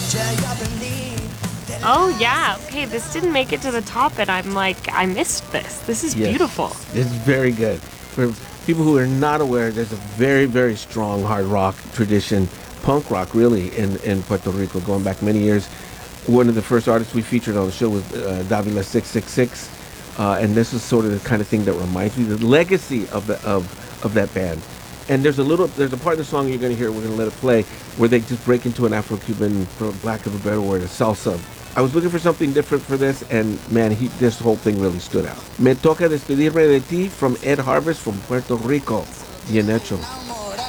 Oh, yeah. Okay, this didn't make it to the top, and I'm like, I missed this. This is Yes, beautiful. it's very good. For people who are not aware, there's a very, very strong hard rock tradition, punk rock really, in Puerto Rico, going back many years. One of the first artists we featured on the show was Davila 666, and this is sort of the kind of thing that reminds me of the legacy of that band. And there's a part of the song you're going to hear. We're going to let it play where they just break into an Afro-Cuban, for lack of a better word, a salsa. I was looking for something different for this, and man, this whole thing really stood out. Me toca despedirme de ti from Ed Harvest from Puerto Rico. Bien hecho.